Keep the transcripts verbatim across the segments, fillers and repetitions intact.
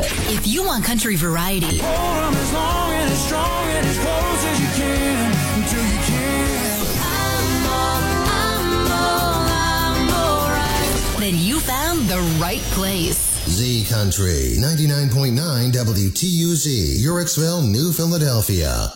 If you want country variety, hold 'em as long and as strong and as close as you can until you can. I'm all, I'm all, I'm all right. Then you found the right place. Z Country, ninety-nine point nine W T U Z, Uhrichsville, New Philadelphia.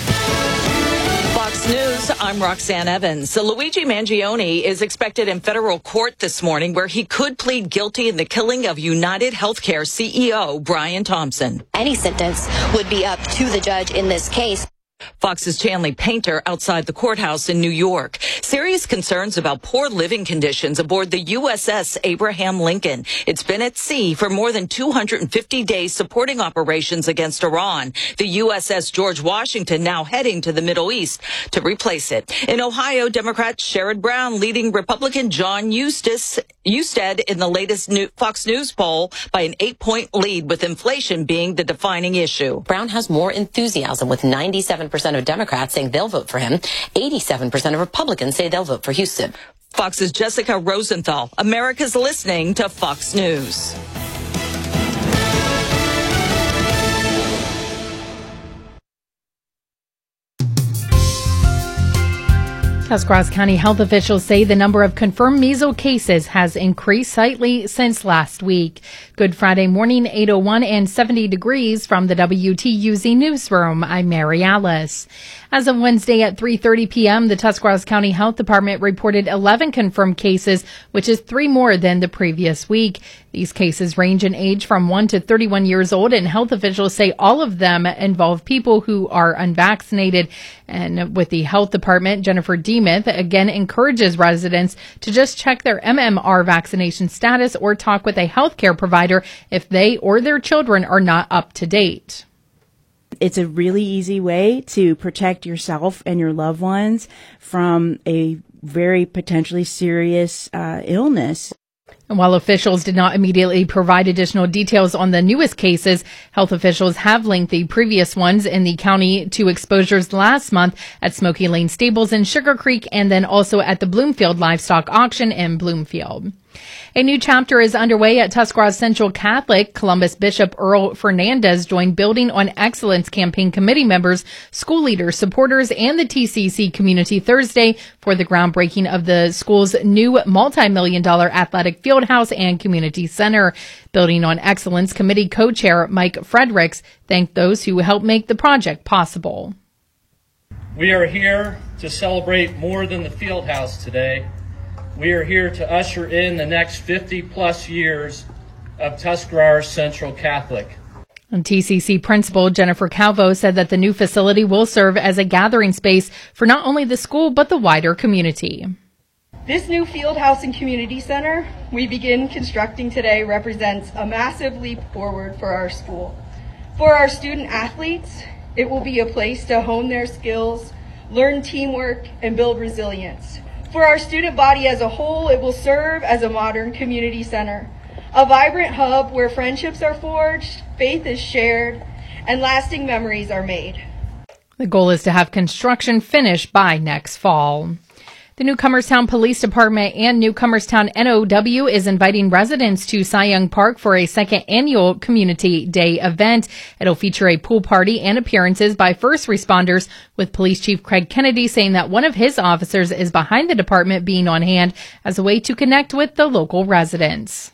Fox News, I'm Roxanne Evans. So Luigi Mangione is expected in federal court this morning where he could plead guilty in the killing of United Healthcare C E O Brian Thompson. Any sentence would be up to the judge in this case. Fox's Chanley Painter outside the courthouse in New York. Serious concerns about poor living conditions aboard the U S S Abraham Lincoln. It's been at sea for more than two hundred fifty days supporting operations against Iran. The U S S George Washington now heading to the Middle East to replace it. In Ohio, Democrat Sherrod Brown leading Republican John Eustace, Usted in the latest new Fox News poll by an eight-point lead, with inflation being the defining issue. Brown has more enthusiasm, with ninety-seven percent of Democrats saying they'll vote for him. eighty-seven percent of Republicans say they'll vote for Houston. Fox's Jessica Rosenthal. America's listening to Fox News. Tuscarawas County health officials say the number of confirmed measles cases has increased slightly since last week. Good Friday morning, eight oh one and seventy degrees from the W T U Z newsroom. I'm Mary Alice. As of Wednesday at three thirty p.m., the Tuscarawas County Health Department reported eleven confirmed cases, which is three more than the previous week. These cases range in age from one to thirty-one years old, and health officials say all of them involve people who are unvaccinated. And with the health department, Jennifer Demuth again encourages residents to just check their M M R vaccination status or talk with a healthcare provider if they or their children are not up to date. It's a really easy way to protect yourself and your loved ones from a very potentially serious uh, illness. And while officials did not immediately provide additional details on the newest cases, health officials have linked the previous ones in the county to exposures last month at Smoky Lane Stables in Sugar Creek and then also at the Bloomfield Livestock Auction in Bloomfield. A new chapter is underway at Tuscarawas Central Catholic. Columbus Bishop Earl Fernandez joined Building on Excellence campaign committee members, school leaders, supporters, and the T C C community Thursday for the groundbreaking of the school's new multi-million dollar athletic field house and community center. Building on Excellence committee co-chair Mike Fredericks thanked those who helped make the project possible. We are here to celebrate more than the field house today. We are here to usher in the next fifty plus years of Tuscarawas Central Catholic. And T C C principal Jennifer Calvo said that the new facility will serve as a gathering space for not only the school but the wider community. This new field house and community center we begin constructing today represents a massive leap forward for our school. For our student athletes, it will be a place to hone their skills, learn teamwork, and build resilience. For our student body as a whole, it will serve as a modern community center, a vibrant hub where friendships are forged, faith is shared, and lasting memories are made. The goal is to have construction finished by next fall. The Newcomerstown Police Department and Newcomerstown N O W is inviting residents to Cy Young Park for a second annual Community Day event. It'll feature a pool party and appearances by first responders, with Police Chief Craig Kennedy saying that one of his officers is behind the department being on hand as a way to connect with the local residents.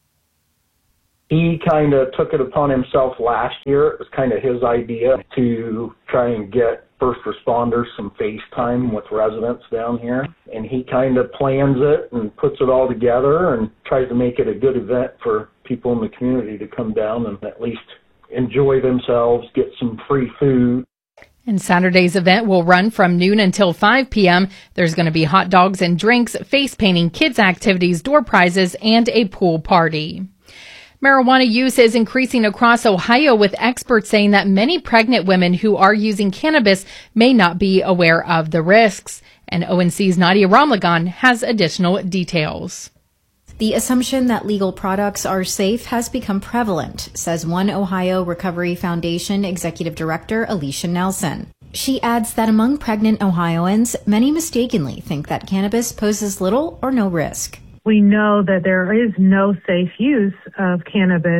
He kind of took it upon himself last year. It was kind of his idea to try and get first responders some face time with residents down here. And he kind of plans it and puts it all together and tries to make it a good event for people in the community to come down and at least enjoy themselves, get some free food. And Saturday's event will run from noon until five p.m. There's going to be hot dogs and drinks, face painting, kids activities, door prizes, and a pool party. Marijuana use is increasing across Ohio, with experts saying that many pregnant women who are using cannabis may not be aware of the risks. And O N C's Nadia Ramlagan has additional details. The assumption that legal products are safe has become prevalent, says One Ohio Recovery Foundation Executive Director Alicia Nelson. She adds that among pregnant Ohioans, many mistakenly think that cannabis poses little or no risk. We know that there is no safe use of cannabis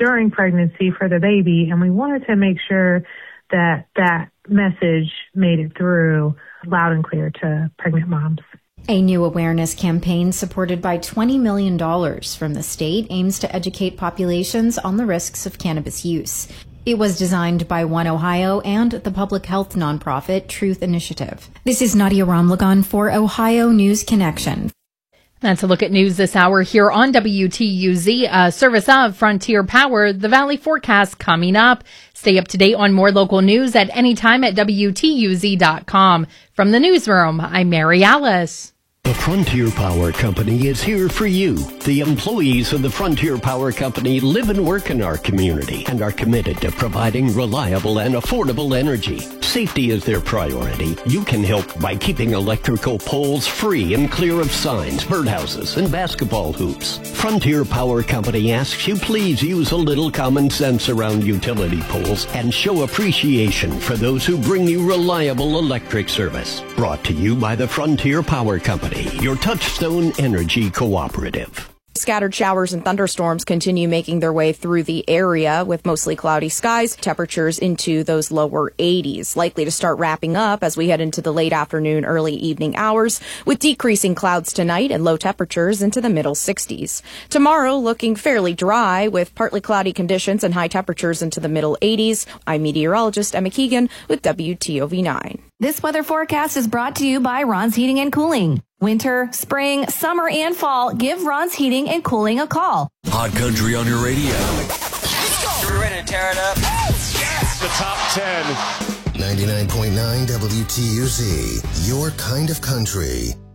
during pregnancy for the baby, and we wanted to make sure that that message made it through loud and clear to pregnant moms. A new awareness campaign supported by twenty million dollars from the state aims to educate populations on the risks of cannabis use. It was designed by One Ohio and the public health nonprofit Truth Initiative. This is Nadia Ramlagan for Ohio News Connection. That's a look at news this hour here on W T U Z, a service of Frontier Power. The Valley forecast coming up. Stay up to date on more local news at any time at W T U Z dot com. From the newsroom, I'm Mary Alice. The Frontier Power Company is here for you. The employees of the Frontier Power Company live and work in our community and are committed to providing reliable and affordable energy. Safety is their priority. You can help by keeping electrical poles free and clear of signs, birdhouses, and basketball hoops. Frontier Power Company asks you please use a little common sense around utility poles and show appreciation for those who bring you reliable electric service. Brought to you by the Frontier Power Company, your Touchstone Energy Cooperative. Scattered showers and thunderstorms continue making their way through the area with mostly cloudy skies, temperatures into those lower eighties, likely to start wrapping up as we head into the late afternoon, early evening hours, with decreasing clouds tonight and low temperatures into the middle sixties. Tomorrow looking fairly dry with partly cloudy conditions and high temperatures into the middle eighties. I'm meteorologist Emma Keegan with W T O V nine. This weather forecast is brought to you by Ron's Heating and Cooling. Winter, spring, summer, and fall, give Ron's Heating and Cooling a call. Hot Country on your radio. We're ready to tear it up. Yes! The top ten. ninety-nine point nine W T U Z, your kind of country.